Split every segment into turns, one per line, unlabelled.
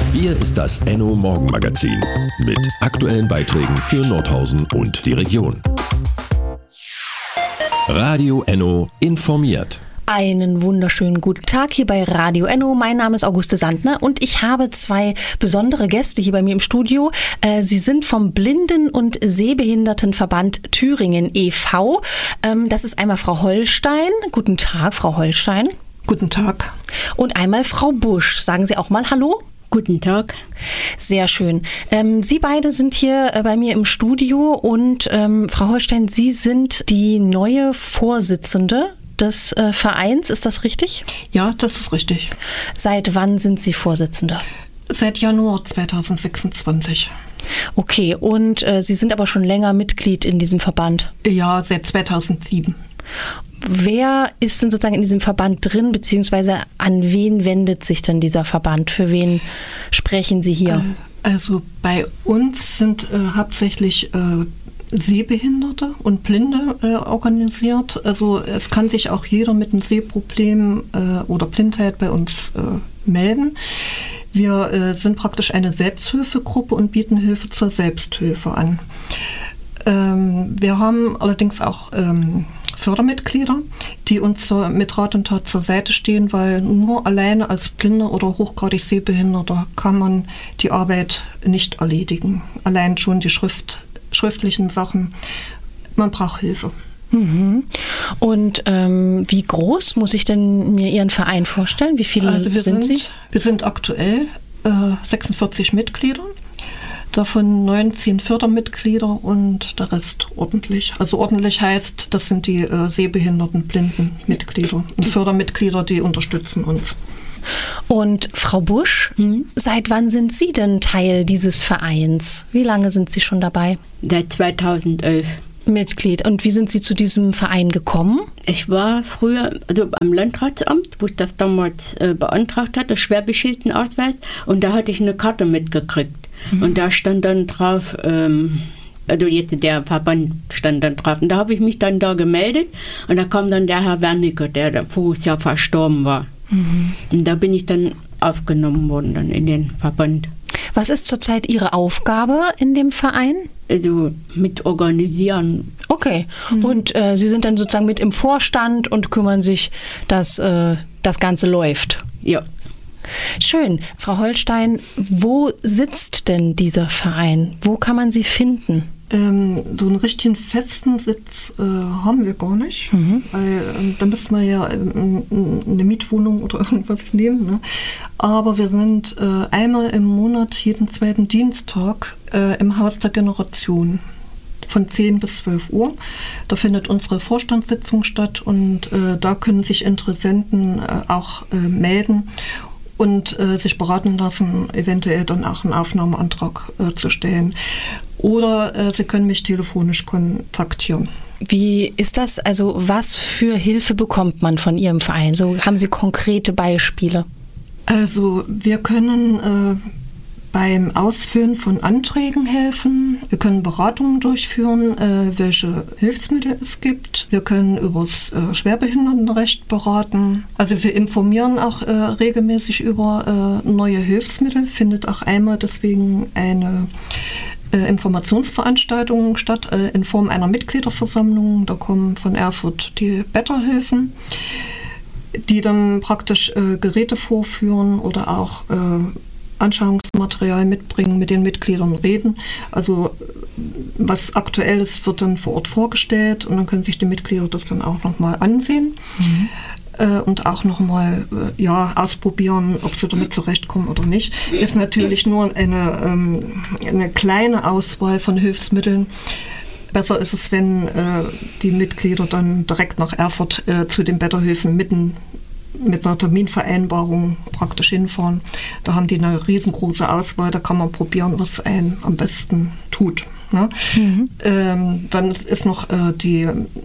Hier ist das Enno Morgenmagazin mit aktuellen Beiträgen für Nordhausen und die Region. Radio Enno informiert.
Einen wunderschönen guten Tag hier bei Radio Enno. Mein Name ist Auguste Sandner und ich habe zwei besondere Gäste hier bei mir im Studio. Sie sind vom Blinden- und Sehbehindertenverband Thüringen e.V. Das ist einmal Frau Holstein. Guten Tag, Frau Holstein.
Guten Tag.
Und einmal Frau Busch. Sagen Sie auch mal Hallo.
Guten Tag.
Sehr schön. Sie beide sind hier bei mir im Studio und Frau Holstein, Sie sind die neue Vorsitzende des Vereins. Ist das richtig?
Ja, das ist richtig.
Seit wann sind Sie Vorsitzende?
Seit Januar 2026.
Okay, und Sie sind aber schon länger Mitglied in diesem Verband?
Ja, seit 2007.
Wer ist denn sozusagen in diesem Verband drin, beziehungsweise an wen wendet sich denn dieser Verband? Für wen sprechen Sie hier?
Also bei uns sind hauptsächlich Sehbehinderte und Blinde organisiert. Also es kann sich auch jeder mit einem Sehproblem oder Blindheit bei uns melden. Wir sind praktisch eine Selbsthilfegruppe und bieten Hilfe zur Selbsthilfe an. Wir haben allerdings auch Fördermitglieder, die uns mit Rat und Tat zur Seite stehen, weil nur alleine als Blinder oder hochgradig Sehbehinderter kann man die Arbeit nicht erledigen. Allein schon die schriftlichen Sachen. Man braucht Hilfe.
Mhm. Und wie groß muss ich denn mir Ihren Verein vorstellen? Wie viele sind Sie?
Wir sind aktuell 46 Mitglieder. Davon 19 Fördermitglieder und der Rest ordentlich. Also ordentlich heißt, das sind die sehbehinderten, blinden Mitglieder und Fördermitglieder, die unterstützen uns.
Und Frau Busch, seit wann sind Sie denn Teil dieses Vereins? Wie lange sind Sie schon dabei?
Seit 2011.
Mitglied. Und wie sind Sie zu diesem Verein gekommen?
Ich war früher am Landratsamt, wo ich das damals beantragt hatte, Schwerbehindertenausweis, und da hatte ich eine Karte mitgekriegt. Und da stand dann drauf, also jetzt der Verband stand dann drauf. Und da habe ich mich dann da gemeldet und da kam dann der Herr Wernicke, der voriges Jahr verstorben war. Und da bin ich dann aufgenommen worden dann in den Verband.
Was ist zurzeit Ihre Aufgabe in dem Verein?
Also mit organisieren.
Okay. Und Sie sind dann sozusagen mit im Vorstand und kümmern sich, dass das Ganze läuft?
Ja.
Schön. Frau Holstein, wo sitzt denn dieser Verein? Wo kann man Sie finden?
So einen richtigen festen Sitz haben wir gar nicht, weil da müssen wir ja eine Mietwohnung oder irgendwas nehmen. Ne? Aber wir sind einmal im Monat, jeden zweiten Dienstag im Haus der Generation von 10 bis 12 Uhr. Da findet unsere Vorstandssitzung statt und da können sich Interessenten auch melden und sich beraten lassen, eventuell dann auch einen Aufnahmeantrag zu stellen. Oder Sie können mich telefonisch kontaktieren.
Wie ist das? Also was für Hilfe bekommt man von Ihrem Verein? So, haben Sie konkrete Beispiele?
Also wir können beim Ausfüllen von Anträgen helfen. Wir können Beratungen durchführen, welche Hilfsmittel es gibt. Wir können über das Schwerbehindertenrecht beraten. Also wir informieren auch regelmäßig über neue Hilfsmittel. Findet auch einmal deswegen eine Informationsveranstaltung statt in Form einer Mitgliederversammlung. Da kommen von Erfurt die Betterhilfen, die dann praktisch Geräte vorführen oder auch Anschauungsmaterial mitbringen, mit den Mitgliedern reden. Also was aktuell ist, wird dann vor Ort vorgestellt und dann können sich die Mitglieder das dann auch nochmal ansehen. Und auch nochmal ausprobieren, ob sie damit zurechtkommen oder nicht. Ist natürlich nur eine kleine Auswahl von Hilfsmitteln. Besser ist es, wenn die Mitglieder dann direkt nach Erfurt zu den Betterhilfen mit einer Terminvereinbarung praktisch hinfahren. Da haben die eine riesengroße Auswahl, da kann man probieren, was einen am besten tut. Ne? Dann ist noch die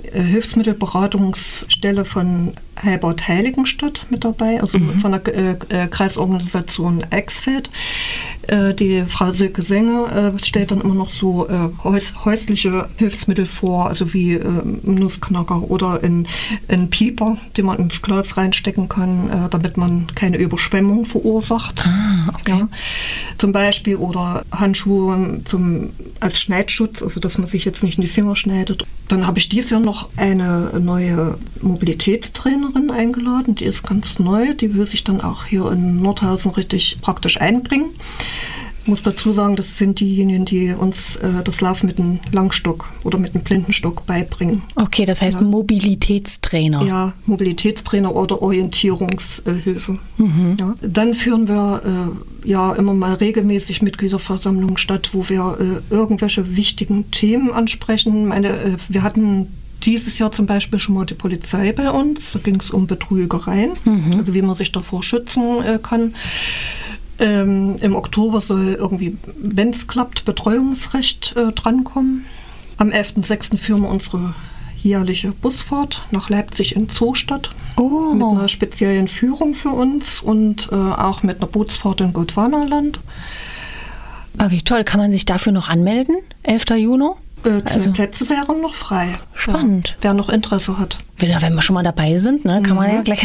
Hilfsmittelberatungsstelle von Heilbad Heiligenstadt mit dabei, also von der Kreisorganisation Eichsfeld. Die Frau Silke Senge stellt dann immer noch so häusliche Hilfsmittel vor, also wie Nussknacker oder ein Pieper, den man ins Glas reinstecken kann, damit man keine Überschwemmung verursacht.
Okay.
Ja, zum Beispiel, oder Handschuhe als Schneidschutz, also dass man sich jetzt nicht in die Finger schneidet. Dann habe ich dieses Jahr noch eine neue Mobilitätstrainerin eingeladen, die ist ganz neu, die will sich dann auch hier in Nordhausen richtig praktisch einbringen. Ich muss dazu sagen, das sind diejenigen, die uns das Laufen mit dem Langstock oder mit dem Blindenstock beibringen.
Okay, das heißt Mobilitätstrainer.
Ja, Mobilitätstrainer oder Orientierungshilfe. Ja. Dann führen wir immer mal regelmäßig Mitgliederversammlungen statt, wo wir irgendwelche wichtigen Themen ansprechen. Wir hatten dieses Jahr zum Beispiel schon mal die Polizei bei uns. Da ging es um Betrügereien, also wie man sich davor schützen kann. Im Oktober soll irgendwie, wenn es klappt, Betreuungsrecht drankommen. Am 11.06. führen wir unsere jährliche Busfahrt nach Leipzig in Zoostadt mit einer speziellen Führung für uns und auch mit einer Bootsfahrt in Gondwanaland.
Wie toll. Kann man sich dafür noch anmelden? 11. Juni?
Plätze wären noch frei.
Spannend.
Ja, wer noch Interesse hat.
Wenn wir schon mal dabei sind, ne, kann man ja gleich.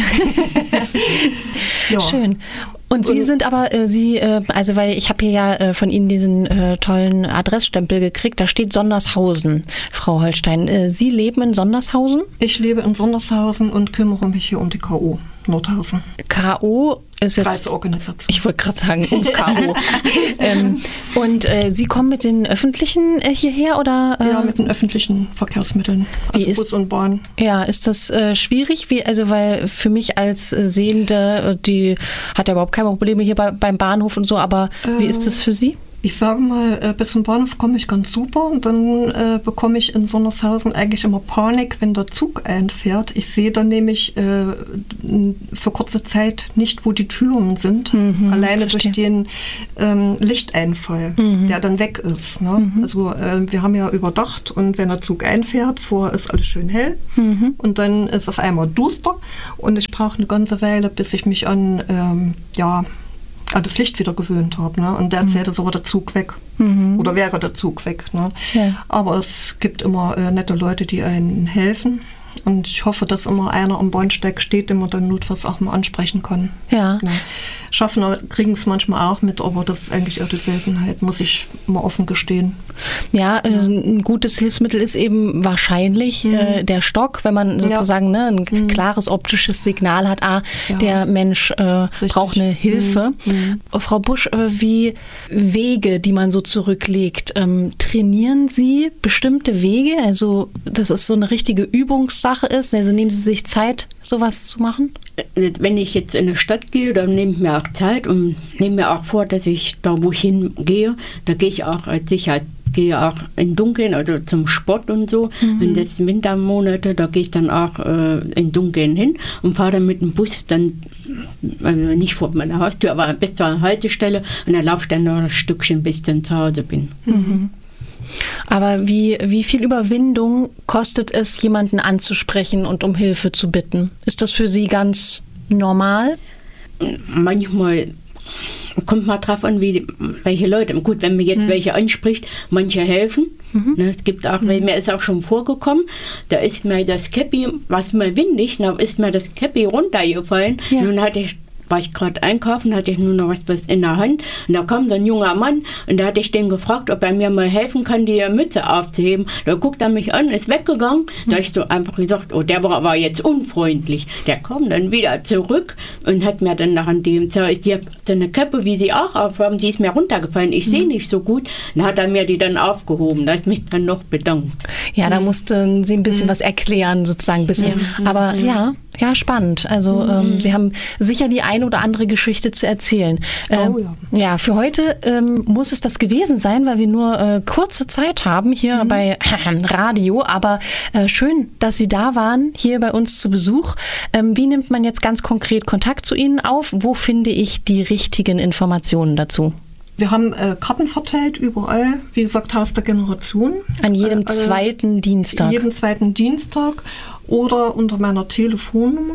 Ja.
Schön. Und Sie sind aber, weil ich habe hier ja von Ihnen diesen tollen Adressstempel gekriegt, da steht Sondershausen, Frau Holstein. Sie leben in Sondershausen?
Ich lebe in Sondershausen und kümmere mich hier um die K.O. Nordhausen.
K.O. ist jetzt...
Kreisorganisation.
Ich wollte gerade sagen, ums K.O. Und Sie kommen mit den Öffentlichen hierher, oder?
Ja, mit den öffentlichen Verkehrsmitteln, also Bus und Bahn.
Ja, ist das schwierig? Weil für mich als Sehende, die hat ja überhaupt keine Probleme hier beim Bahnhof und so, aber wie ist das für Sie?
Ich sage mal, bis zum Bahnhof komme ich ganz super und dann bekomme ich in Sondershausen eigentlich immer Panik, wenn der Zug einfährt. Ich sehe dann nämlich für kurze Zeit nicht, wo die Türen sind, alleine durch den Lichteinfall, der dann weg ist. Ne? Also wir haben ja überdacht, und wenn der Zug einfährt, vorher ist alles schön hell und dann ist auf einmal duster und ich brauche eine ganze Weile, bis ich mich an das Licht wieder gewöhnt habe. Ne? Und derzeit ist aber der Zug weg. Oder wäre der Zug weg. Ne? Ja. Aber es gibt immer nette Leute, die einen helfen. Und ich hoffe, dass immer einer am Bahnsteig steht, den man dann notfalls auch mal ansprechen kann.
Ja.
Ne? Schaffner kriegen es manchmal auch mit, aber das ist eigentlich eher die Seltenheit, muss ich mal offen gestehen.
Ja, ein gutes Hilfsmittel ist eben wahrscheinlich der Stock, wenn man sozusagen ein klares optisches Signal hat, der Mensch braucht eine Hilfe. Frau Busch, wie Wege, die man so zurücklegt, trainieren Sie bestimmte Wege? Also, dass es so eine richtige Übungssache ist? Also nehmen Sie sich Zeit, sowas zu machen?
Wenn ich jetzt in eine Stadt gehe, dann nehme ich mir auch Zeit und nehme mir auch vor, dass ich da, wo ich hingehe, da gehe ich auch als Sicherheit. Gehe auch im Dunkeln, also zum Sport und so. Wenn das Wintermonate, da gehe ich dann auch im Dunkeln hin und fahre dann mit dem Bus dann, also nicht vor meiner Haustür, aber bis zur Haltestelle, und dann laufe ich dann noch ein Stückchen, bis ich dann zu Hause bin.
Aber wie viel Überwindung kostet es, jemanden anzusprechen und um Hilfe zu bitten? Ist das für Sie ganz normal?
Manchmal kommt mal drauf an, welche Leute. Gut, wenn man jetzt welche anspricht, manche helfen. Ne, es gibt auch, mir ist auch schon vorgekommen, da ist mir das Käppi, was mir windig, da ist mir das Käppi runtergefallen. Ja. Nun war ich gerade einkaufen, hatte ich nur noch was in der Hand, und da kam dann ein junger Mann und da hatte ich den gefragt, ob er mir mal helfen kann, die Mütze aufzuheben. Da guckt er mich an, ist weggegangen. Da habe ich so einfach gesagt, der war jetzt unfreundlich. Der kam dann wieder zurück und hat mir dann nach dem gesagt, ich habe so eine Kappe, wie Sie auch aufhaben, die ist mir runtergefallen. Ich sehe nicht so gut. Dann hat er mir die dann aufgehoben. Da ist mich dann noch bedankt.
Ja, da mussten Sie ein bisschen was erklären, sozusagen ein bisschen. Aber ja, spannend. Also Sie haben sicher die eine oder andere Geschichte zu erzählen. Ja, für heute muss es das gewesen sein, weil wir nur kurze Zeit haben hier bei Radio. Aber schön, dass Sie da waren, hier bei uns zu Besuch. Wie nimmt man jetzt ganz konkret Kontakt zu Ihnen auf? Wo finde ich die richtigen Informationen dazu?
Wir haben Karten verteilt überall, wie gesagt, Haus der Generation.
An jedem zweiten Dienstag.
Jeden zweiten Dienstag. oder unter meiner Telefonnummer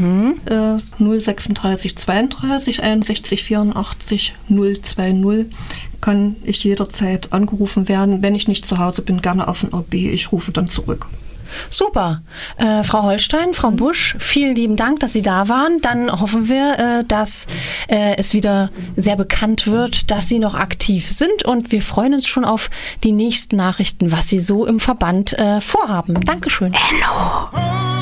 036 32 61 84 020 kann ich jederzeit angerufen werden. Wenn ich nicht zu Hause bin, gerne auf den OB. Ich rufe dann zurück.
Super. Frau Holstein, Frau Busch, vielen lieben Dank, dass Sie da waren. Dann hoffen wir, dass es wieder sehr bekannt wird, dass Sie noch aktiv sind. Und wir freuen uns schon auf die nächsten Nachrichten, was Sie so im Verband vorhaben. Dankeschön.
Hello.